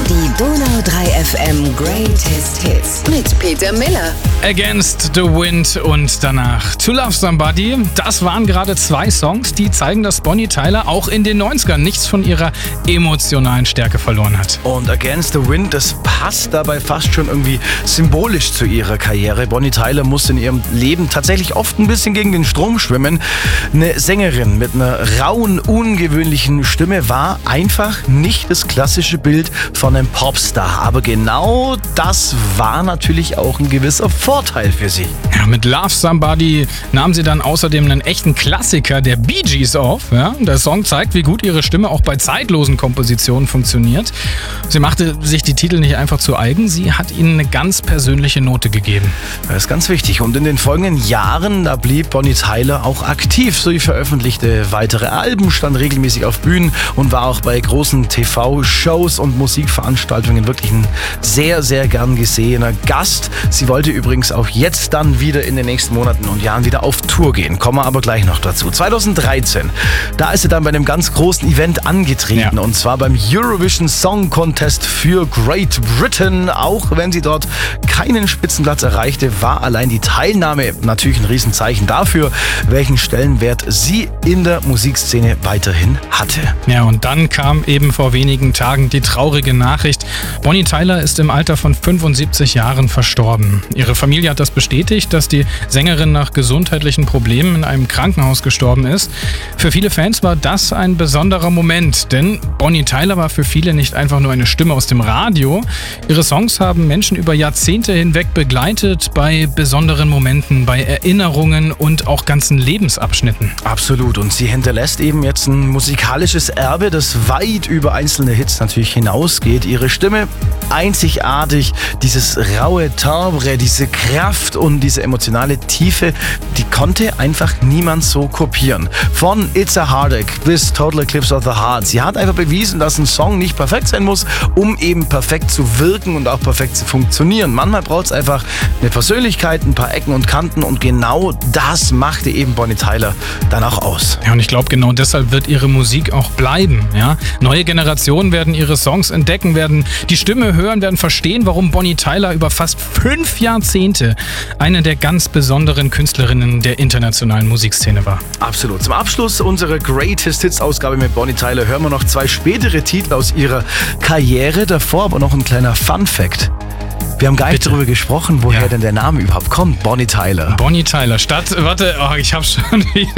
Die Donau 3 FM Greatest Hits mit Peter Miller. Against the Wind und danach To Love Somebody. Das waren gerade zwei Songs, die zeigen, dass Bonnie Tyler auch in den 90ern nichts von ihrer emotionalen Stärke verloren hat. Und Against the Wind, das passt dabei fast schon irgendwie symbolisch zu ihrer Karriere. Bonnie Tyler musste in ihrem Leben tatsächlich oft ein bisschen gegen den Strom schwimmen. Eine Sängerin mit einer rauen, ungewöhnlichen Stimme war einfach nicht das klassische Bild von einem Popstar. Aber genau das war natürlich auch ein gewisser Vorteil für sie. Ja, mit Love Somebody nahm sie dann außerdem einen echten Klassiker der Bee Gees auf. Ja, der Song zeigt, wie gut ihre Stimme auch bei zeitlosen Kompositionen funktioniert. Sie machte sich die Titel nicht einfach zu eigen, sie hat ihnen eine ganz persönliche Note gegeben. Das ist ganz wichtig. Und in den folgenden Jahren, da blieb Bonnie Tyler auch aktiv. Sie veröffentlichte weitere Alben, stand regelmäßig auf Bühnen und war auch bei großen TV-Shows und Musikveranstaltungen wirklich ein sehr, sehr gern gesehener Gast. Sie wollte übrigens auch jetzt dann wieder in den nächsten Monaten und Jahren wieder auf Tour gehen. Kommen wir aber gleich noch dazu. 2013, da ist sie dann bei einem ganz großen Event angetreten. Und zwar beim Eurovision Song Contest für Great Britain. Auch wenn sie dort keinen Spitzenplatz erreichte, war allein die Teilnahme natürlich ein Riesenzeichen dafür, welchen Stellenwert sie in der Musikszene weiterhin hatte. Ja, und dann kam eben vor wenigen Tagen die traurige Nachricht. Bonnie Tyler ist im Alter von 75 Jahren verstorben. Ihre Familie hat das bestätigt, dass die Sängerin nach gesundheitlichen Problemen in einem Krankenhaus gestorben ist. Für viele Fans war das ein besonderer Moment, denn Bonnie Tyler war für viele nicht einfach nur eine Stimme aus dem Radio. Ihre Songs haben Menschen über Jahrzehnte hinweg begleitet, bei besonderen Momenten, bei Erinnerungen und auch ganzen Lebensabschnitten. Absolut. Und sie hinterlässt eben jetzt ein musikalisches Erbe, das weit über einzelne Hits natürlich hinausgeht. Ihre Stimme einzigartig, dieses raue Timbre, diese Kraft und diese emotionale Tiefe, die konnte einfach niemand so kopieren. Von It's a Heartache bis Total Eclipse of the Heart. Sie hat einfach bewiesen, dass ein Song nicht perfekt sein muss, um eben perfekt zu wirken und auch perfekt zu funktionieren. Manchmal braucht es einfach eine Persönlichkeit, ein paar Ecken und Kanten und genau das machte eben Bonnie Tyler dann auch aus. Ja, und ich glaube, genau deshalb wird ihre Musik auch bleiben. Ja? Neue Generationen werden ihre Songs entdecken, werden die Stimme hören, werden verstehen, warum Bonnie Tyler über fast 5 Jahrzehnte eine der ganz besonderen Künstlerinnen der internationalen Musikszene war. Absolut. Zum Abschluss unserer Greatest Hits Ausgabe mit Bonnie Tyler hören wir noch 2 spätere Titel aus ihrer Karriere. Davor aber noch ein kleiner Fun Fact. Wir haben gar nicht darüber gesprochen, woher denn der Name überhaupt kommt. Bonnie Tyler. Bonnie Tyler. Ich hab's schon wieder